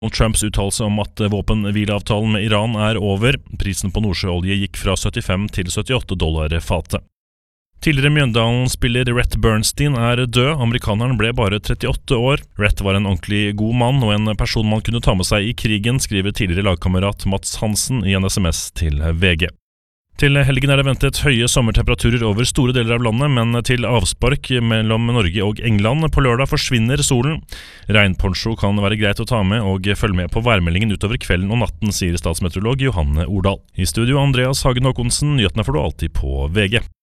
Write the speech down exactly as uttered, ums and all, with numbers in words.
Og Trumps uttalelse om at våpenhvileavtalen med Iran er over. Prisen på nordsjøolje gikk fra syttifem til syttiåtte dollar fatet. Tidligere Mjøndalen-spiller Rhett Bernstein er død. Amerikaneren ble bare trettiåtte år. Rhett var en ordentlig god mann og en person man kunne ta med seg i krigen, skriver tidligere lagkamerat Mats Hansen i en sms til V G. Til helgen er det ventet høye sommertemperaturer over store deler av landet, men til avspark mellom Norge og England på lørdag forsvinner solen. Regnponcho kan være greit å ta med og følge med på værmeldingen utover kvelden og natten, sier statsmeteorolog Johanne Ordal. I studio Andreas Hagen Håkonsen, nyhetene får du alltid på V G.